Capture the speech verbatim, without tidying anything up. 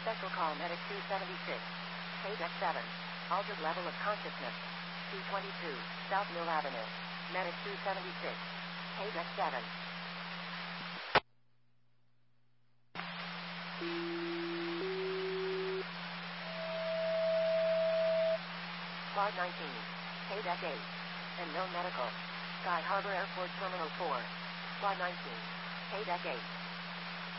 Special call Medic two seventy-six. Paydeck seven. Altered level of consciousness. two twenty-two, South Mill Avenue. Medic two seventy-six. Paydeck seven. Quad nineteen. Paydeck eight. And no medical. Sky Harbor Airport Terminal four. Quad nineteen. Paydeck eight.